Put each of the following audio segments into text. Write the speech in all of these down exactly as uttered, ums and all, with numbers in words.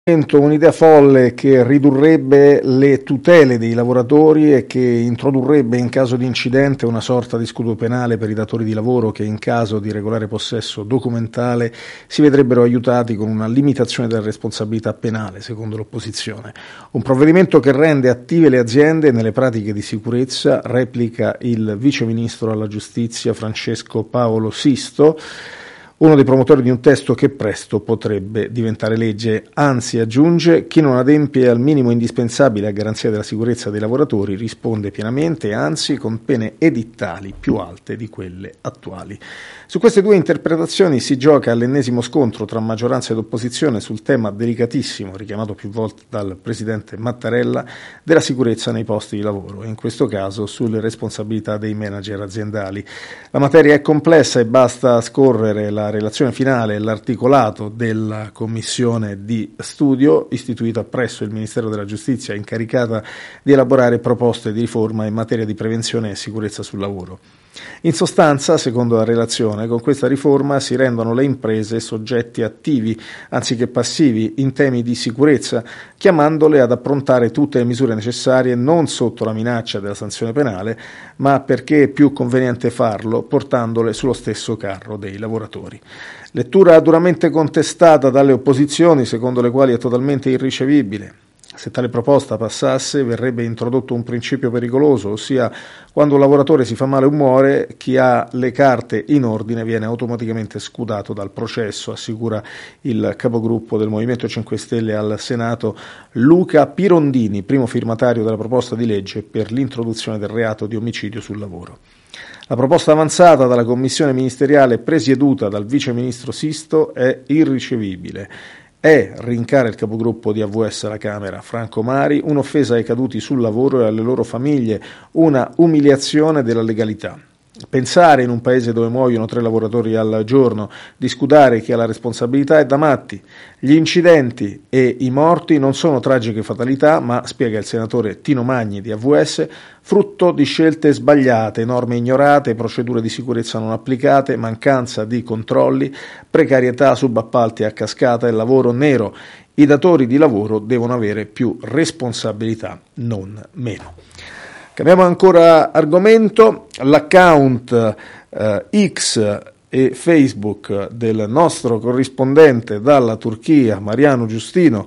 Un'idea folle che ridurrebbe le tutele dei lavoratori e che introdurrebbe in caso di incidente una sorta di scudo penale per i datori di lavoro che in caso di regolare possesso documentale si vedrebbero aiutati con una limitazione della responsabilità penale, secondo l'opposizione. Un provvedimento che rende attive le aziende nelle pratiche di sicurezza, replica il vice ministro alla giustizia Francesco Paolo Sisto, uno dei promotori di un testo che presto potrebbe diventare legge. Anzi, aggiunge, chi non adempie al minimo indispensabile a garanzia della sicurezza dei lavoratori risponde pienamente, anzi con pene edittali più alte di quelle attuali. Su queste due interpretazioni si gioca l'ennesimo scontro tra maggioranza ed opposizione sul tema delicatissimo, richiamato più volte dal presidente Mattarella, della sicurezza nei posti di lavoro, e in questo caso sulle responsabilità dei manager aziendali. La materia è complessa e basta scorrere la relazione finale e l'articolato della commissione di studio istituita presso il Ministero della Giustizia, incaricata di elaborare proposte di riforma in materia di prevenzione e sicurezza sul lavoro. In sostanza, secondo la relazione, con questa riforma si rendono le imprese soggetti attivi anziché passivi in temi di sicurezza, chiamandole ad approntare tutte le misure necessarie non sotto la minaccia della sanzione penale, ma perché è più conveniente farlo portandole sullo stesso carro dei lavoratori. Lettura duramente contestata dalle opposizioni, secondo le quali è totalmente irricevibile. Se tale proposta passasse, verrebbe introdotto un principio pericoloso, ossia quando un lavoratore si fa male o muore, chi ha le carte in ordine viene automaticamente scudato dal processo, assicura il capogruppo del Movimento cinque Stelle al Senato Luca Pirondini, primo firmatario della proposta di legge per l'introduzione del reato di omicidio sul lavoro. La proposta avanzata dalla commissione ministeriale presieduta dal vice ministro Sisto è irricevibile. È, rincara il capogruppo di A V S alla Camera, Franco Mari, un'offesa ai caduti sul lavoro e alle loro famiglie, una umiliazione della legalità. Pensare in un paese dove muoiono tre lavoratori al giorno di scudare chi ha la responsabilità è da matti. Gli incidenti e i morti non sono tragiche fatalità, ma, spiega il senatore Tino Magni di A V S, frutto di scelte sbagliate, norme ignorate, procedure di sicurezza non applicate, mancanza di controlli, precarietà, subappalti a cascata e lavoro nero. I datori di lavoro devono avere più responsabilità, non meno. Cambiamo ancora argomento. L'account eh, X e Facebook del nostro corrispondente dalla Turchia, Mariano Giustino,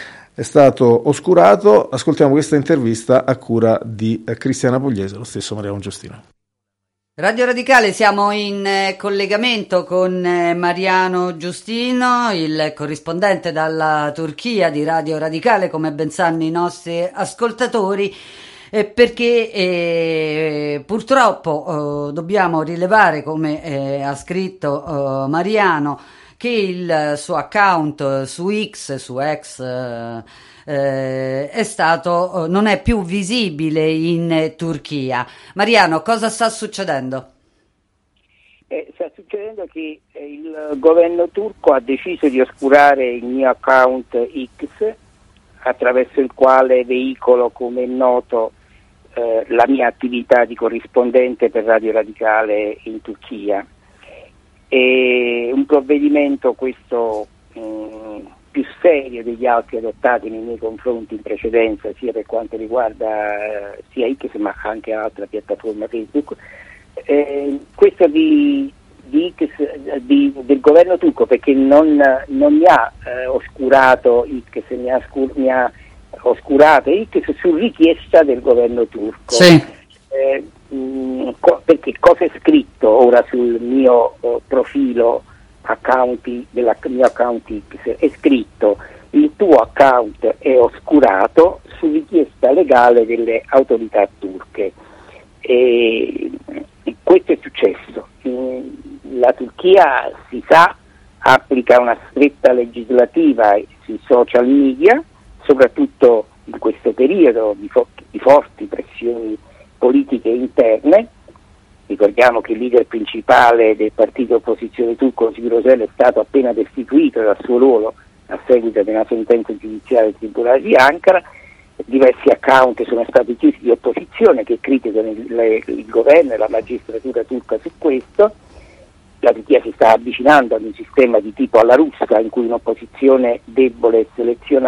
è stato oscurato. Ascoltiamo questa intervista a cura di eh, Cristiana Pugliese, lo stesso Mariano Giustino. Radio Radicale, siamo in eh, collegamento con eh, Mariano Giustino, il corrispondente dalla Turchia di Radio Radicale, come ben sanno i nostri ascoltatori. Eh, perché eh, purtroppo eh, dobbiamo rilevare, come eh, ha scritto eh, Mariano, che il suo account su X, su X eh, eh, è stato, non è più visibile in Turchia. Mariano, cosa sta succedendo? Eh, sta succedendo che eh, il governo turco ha deciso di oscurare il mio account X, attraverso il quale veicolo, come è noto, eh, la mia attività di corrispondente per Radio Radicale in Turchia. È un provvedimento questo mh, più serio degli altri adottati nei miei confronti in precedenza, sia per quanto riguarda eh, sia X ma anche altra piattaforma Facebook. Eh, questo di, di X, di, del governo turco, perché non, non mi ha eh, oscurato X, mi ha, scur- mi ha oscurato X su richiesta del governo turco. Sì. Eh, mh, co- perché cosa è scritto ora sul mio uh, profilo account del mio account X? È scritto: il tuo account è oscurato su richiesta legale delle autorità turche. E questo è successo. La Turchia, si sa, applica una stretta legislativa sui social media, soprattutto in questo periodo di, fo- di forti pressioni politiche interne. Ricordiamo che il leader principale del partito opposizione turco, Sirosel, è stato appena destituito dal suo ruolo a seguito di una sentenza giudiziaria del Tribunale di Ankara. Diversi account sono stati chiusi di opposizione che criticano il, il governo e la magistratura turca su questo, la Turchia si sta avvicinando ad un sistema di tipo alla russa, in cui un'opposizione debole e selezionata